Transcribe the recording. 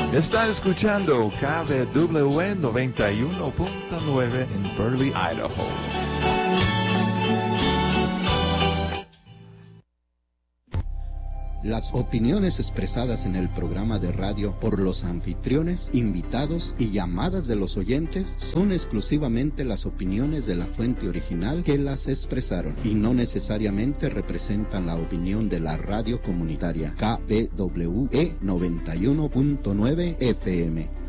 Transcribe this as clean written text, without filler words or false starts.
Está escuchando KBW 91.9 en Burley, Idaho. Las opiniones expresadas en el programa de radio por los anfitriones, invitados y llamadas de los oyentes son exclusivamente las opiniones de la fuente original que las expresaron y no necesariamente representan la opinión de la radio comunitaria KBWE 91.9 FM.